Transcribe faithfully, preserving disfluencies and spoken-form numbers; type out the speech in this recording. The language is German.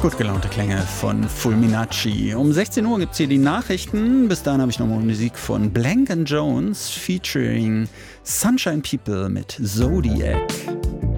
Gut gelaunte Klänge von Fulminacci. Um sechzehn Uhr gibt es hier die Nachrichten. Bis dahin habe ich nochmal Musik von Blank and Jones featuring Sunshine People mit Zodiac.